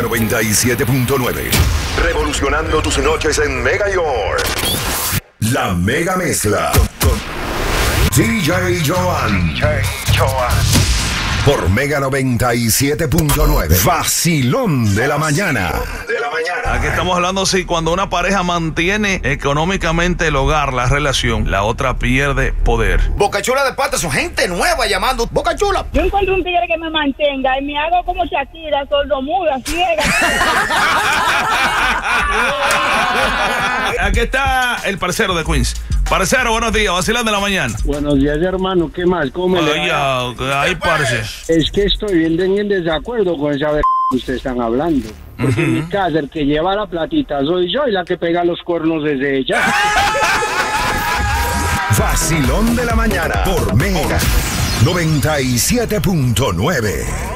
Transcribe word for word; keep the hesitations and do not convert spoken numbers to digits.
noventa y siete punto nueve. Revolucionando tus noches en Mega York. La Mega Mezcla. Con D J Joan. D J Joan. Por Mega noventa y siete punto nueve. Vacilón de la mañana. De la mañana. Aquí estamos hablando si cuando una pareja mantiene económicamente el hogar, la relación, la otra pierde poder. Bocachula de Pata, son gente nueva llamando. Bocachula. Yo encuentro un tigre que me mantenga y me hago como Shakira, sordomuda, ciega. Aquí está el parcero de Queens. Parcero, buenos días, vacilón de la mañana. Buenos días, hermano, ¿qué más? ¿Cómo me Ay, le va? ya, ay, parce. Es que estoy bien en desacuerdo con esa ver que ustedes están hablando. Porque en mi casa el que lleva la platita soy yo y la que pega los cuernos es ella. Vacilón de la mañana por Mega noventa y siete punto nueve.